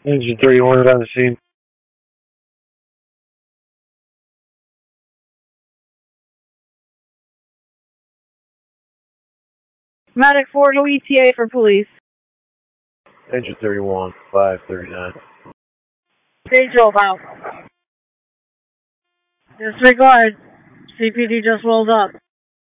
Engine 31 on the scene. Medic 4 to ETA for police. Engine 31, 539. Stage rolled out. Disregard. CPD just rolled up.